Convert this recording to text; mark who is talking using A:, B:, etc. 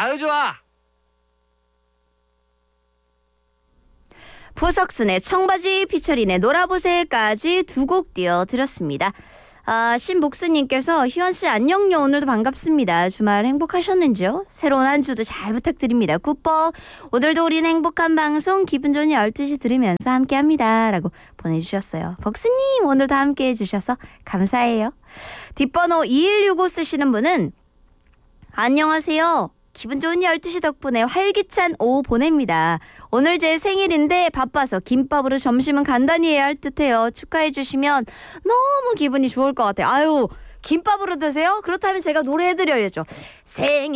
A: 아유 좋아.
B: 부석순의 청바지 피처링의 놀아보세까지 두 곡 띄워드렸습니다. 신복수님께서 희원씨 안녕요. 오늘도 반갑습니다. 주말 행복하셨는지요? 새로운 한 주도 잘 부탁드립니다. 굿벅. 오늘도 우린 행복한 방송 기분 좋은 12시 들으면서 함께합니다. 라고 보내주셨어요. 복수님 오늘도 함께해 주셔서 감사해요. 뒷번호 2165 쓰시는 분은 안녕하세요. 기분 좋은 12시 덕분에 활기찬 오후 보냅니다. 오늘 제 생일인데 바빠서 김밥으로 점심은 간단히 해야 할 듯해요. 축하해 주시면 너무 기분이 좋을 것 같아요. 아유, 김밥으로 드세요? 그렇다면 제가 노래해드려야죠. 생일